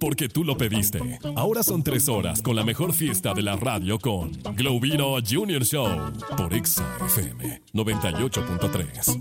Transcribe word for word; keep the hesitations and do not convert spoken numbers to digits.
porque tú lo pediste. Ahora son tres horas con la mejor fiesta de la radio con Globino Junior Show por Exa F M noventa y ocho punto tres.